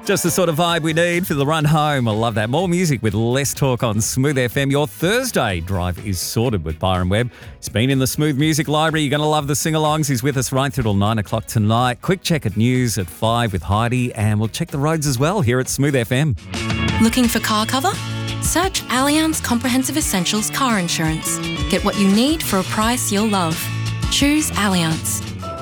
Just the sort of vibe we need for the run home. I love that. More music with less talk on Smooth FM. Your Thursday drive is sorted with Byron Webb. He's been in the Smooth Music Library. You're going to love the sing-alongs. He's with us right through till 9 o'clock tonight. Quick check at news at 5 with Heidi, and we'll check the roads as well here at Smooth FM. Looking for car cover? Search Allianz Comprehensive Essentials Car Insurance. Get what you need for a price you'll love. Choose Allianz.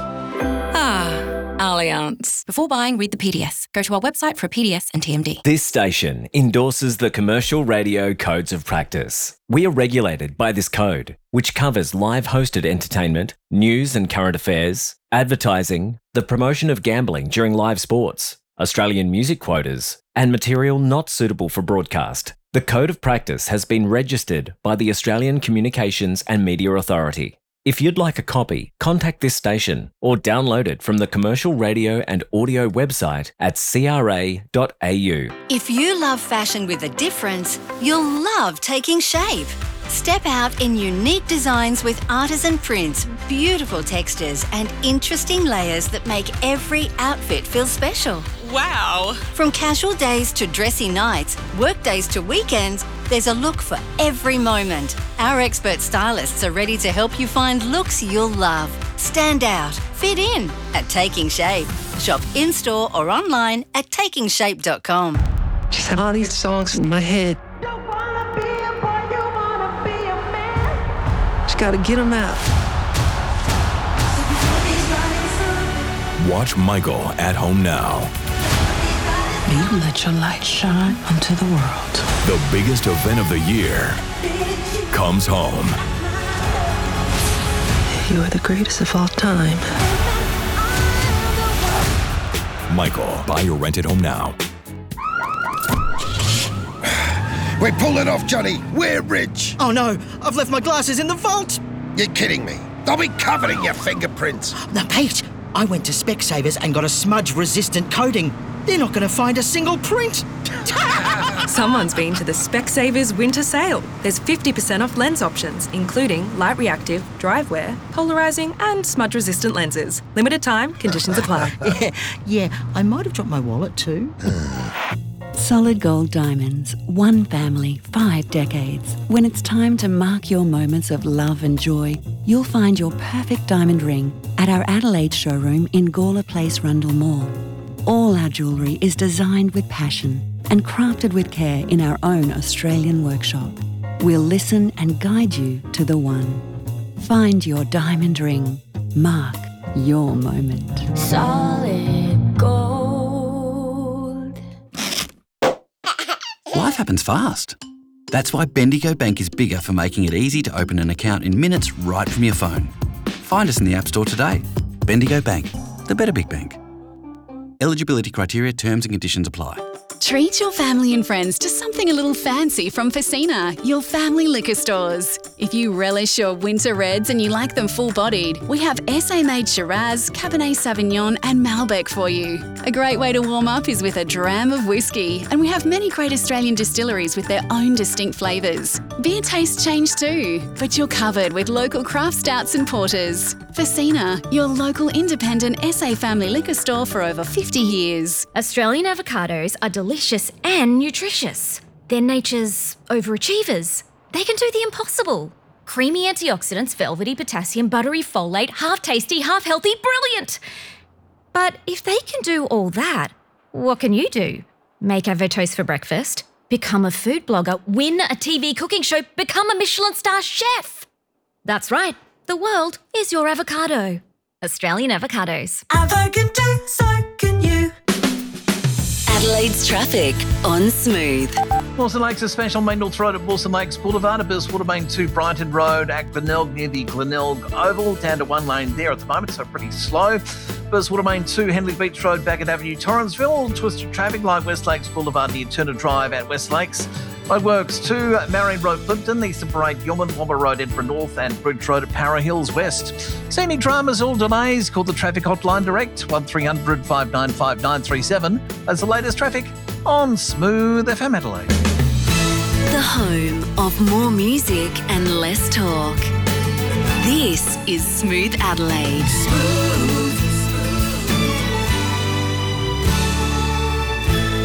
Allianz. Before buying, read the PDS. Go to our website for a PDS and TMD. This station endorses the Commercial Radio Codes of Practice. We are regulated by this code, which covers live hosted entertainment, news and current affairs, advertising, the promotion of gambling during live sports, Australian music quotas, and material not suitable for broadcast. The Code of Practice has been registered by the Australian Communications and Media Authority. If you'd like a copy, contact this station or download it from the Commercial Radio and Audio website at cra.au. If you love fashion with a difference, you'll love Taking Shape. Step out in unique designs with artisan prints, beautiful textures and interesting layers that make every outfit feel special. Wow! From casual days to dressy nights, work days to weekends, there's a look for every moment. Our expert stylists are ready to help you find looks you'll love. Stand out, fit in at Taking Shape. Shop in-store or online at takingshape.com. Just have all these songs in my head. Just gotta get them out. Watch Michael at home now. You let your light shine onto the world. The biggest event of the year comes home. You are the greatest of all time. Michael, buy or rent at home now. We pulled it off, Johnny. We're rich. Oh no, I've left my glasses in the vault. You're kidding me. They'll be covered in your fingerprints. Now, Pete, I went to Specsavers and got a smudge-resistant coating. They're not going to find a single print. Someone's been to the Specsavers winter sale. There's 50% off lens options, including light reactive, dry wear, polarising and smudge-resistant lenses. Limited time, conditions apply. Yeah, I might have dropped my wallet too. Solid Gold Diamonds, one family, 5 decades. When it's time to mark your moments of love and joy, you'll find your perfect diamond ring at our Adelaide showroom in Gawler Place, Rundle Mall. All our jewellery is designed with passion and crafted with care in our own Australian workshop. We'll listen and guide you to the one. Find your diamond ring. Mark your moment. Solid Gold. Life happens fast. That's why Bendigo Bank is bigger for making it easy to open an account in minutes right from your phone. Find us in the App Store today. Bendigo Bank, the better big bank. Eligibility criteria, terms and conditions apply. Treat your family and friends to something a little fancy from Facina, your family liquor stores. If you relish your winter reds and you like them full-bodied, we have SA-made Shiraz, Cabernet Sauvignon and Malbec for you. A great way to warm up is with a dram of whiskey, and we have many great Australian distilleries with their own distinct flavours. Beer tastes change too, but you're covered with local craft stouts and porters. Facina, your local independent SA family liquor store for over 50 years. Australian avocados are delicious and nutritious. They're nature's overachievers. They can do the impossible. Creamy antioxidants, velvety potassium, buttery folate, half tasty, half healthy, brilliant. But if they can do all that, what can you do? Make avotoast for breakfast, become a food blogger, win a TV cooking show, become a Michelin star chef. That's right. The world is your avocado. Australian avocados. Avocado, so can you. Adelaide's traffic on Smooth. Mawson Lakes, a special main North Road at Mawson Lakes Boulevard, Abbotsford Main 2 Brighton Road, at Glenelg near the Glenelg Oval, down to one lane there at the moment, so pretty slow. Abbotsford Main 2, Henley Beach Road, back at Avenue Torrensville, twisted traffic like West Lakes Boulevard near Turner Drive at West Lakes. Roadworks 2, Marion Road, Plimpton, Eastern Parade, Yeoman, Womber Road, Edinburgh North, and Bridge Road at Para Hills West. See any dramas or delays? Call the traffic hotline direct, 1300 595 937. That's the latest traffic on Smooth FM Adelaide. The home of more music and less talk. This is Smooth Adelaide. Smooth.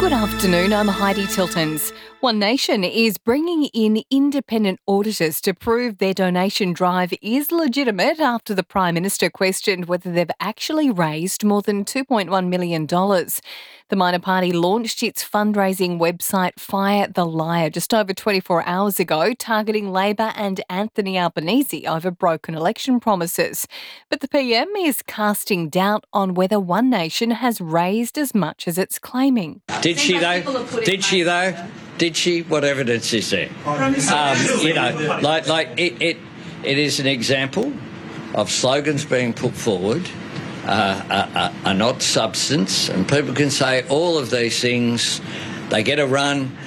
Good afternoon, I'm Heidi Tiltons. One Nation is bringing in independent auditors to prove their donation drive is legitimate after the Prime Minister questioned whether they've actually raised more than $2.1 million. The minor party launched its fundraising website Fire the Liar just over 24 hours ago, targeting Labor and Anthony Albanese over broken election promises. But the PM is casting doubt on whether One Nation has raised as much as it's claiming. Did she though? Did she though? Did she? What evidence is there? It is an example of slogans being put forward are not substance, and people can say all of these things. They get a run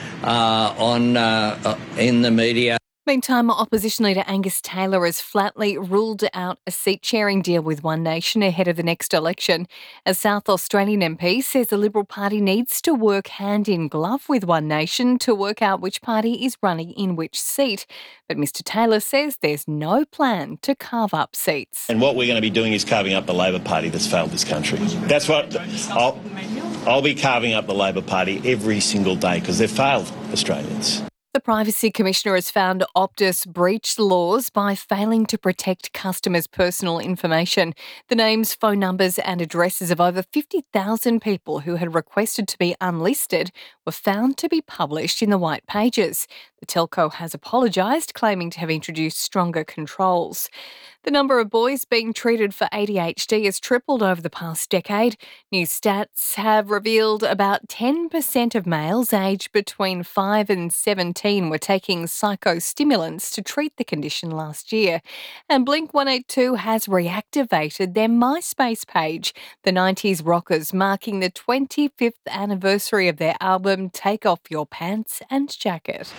in the media. Meantime, opposition leader Angus Taylor has flatly ruled out a seat-sharing deal with One Nation ahead of the next election. A South Australian MP says the Liberal Party needs to work hand in glove with One Nation to work out which party is running in which seat. But Mr Taylor says there's no plan to carve up seats. And what we're going to be doing is carving up the Labor Party that's failed this country. That's what I'll be carving up the Labor Party every single day because they've failed Australians. The Privacy Commissioner has found Optus breached laws by failing to protect customers' personal information. The names, phone numbers and addresses of over 50,000 people who had requested to be unlisted were found to be published in the white pages. The telco has apologised, claiming to have introduced stronger controls. The number of boys being treated for ADHD has tripled over the past decade. New stats have revealed about 10% of males aged between 5 and 17 were taking psychostimulants to treat the condition last year. And Blink-182 has reactivated their MySpace page. The 90s rockers marking the 25th anniversary of their album Take Off Your Pants and Jacket.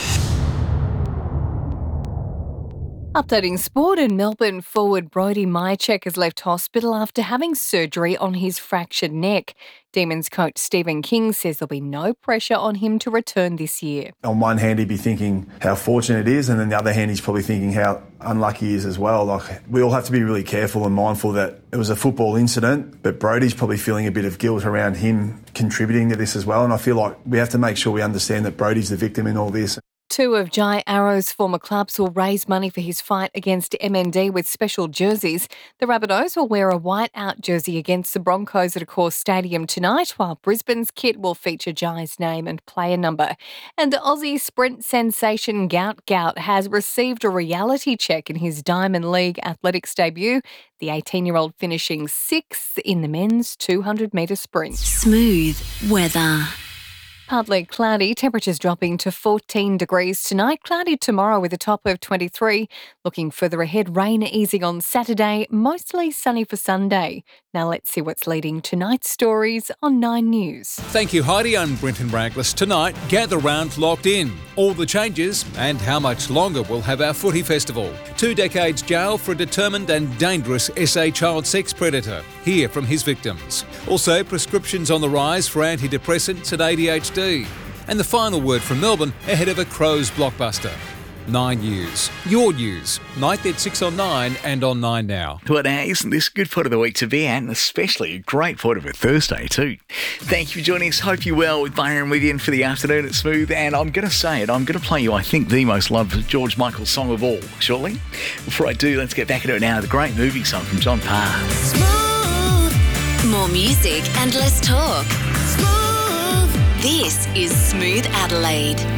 Updating sport, in Melbourne forward Brodie Mihocek has left hospital after having surgery on his fractured neck. Demons coach Stephen King says there'll be no pressure on him to return this year. On one hand, he'd be thinking how fortunate it is, and on the other hand, he's probably thinking how unlucky he is as well. Like, we all have to be really careful and mindful that it was a football incident, but Brodie's probably feeling a bit of guilt around him contributing to this as well, and I feel like we have to make sure we understand that Brodie's the victim in all this. Two of Jai Arrow's former clubs will raise money for his fight against MND with special jerseys. The Rabbitohs will wear a white-out jersey against the Broncos at Accor Stadium tonight, while Brisbane's kit will feature Jai's name and player number. And the Aussie sprint sensation Gout has received a reality check in his Diamond League athletics debut, the 18-year-old finishing 6th in the men's 200-metre sprint. Smooth weather. Partly cloudy, temperatures dropping to 14 degrees tonight. Cloudy tomorrow with a top of 23. Looking further ahead, rain easing on Saturday, mostly sunny for Sunday. Now let's see what's leading tonight's stories on 9 News. Thank you, Heidi. I'm Brenton Braglis. Tonight, gather round Locked In. All the changes and how much longer we'll have our footy festival. 2 decades jail for a determined and dangerous SA child sex predator. Hear from his victims. Also, prescriptions on the rise for antidepressants and ADHD. And the final word from Melbourne ahead of a Crows blockbuster. 9 News. Your news. Night at 6 on 9 and on 9 Now. Well, now, isn't this a good part of the week to be at? And especially a great part of a Thursday too. Thank you for joining us. Hope you're well with Byron with you for the afternoon at Smooth. And I'm going to say it. I'm going to play you, I think, the most loved George Michael song of all shortly. Before I do, let's get back into it now. The great movie song from John Parr. Smooth. More music and less talk. Smooth. This is Smooth Adelaide.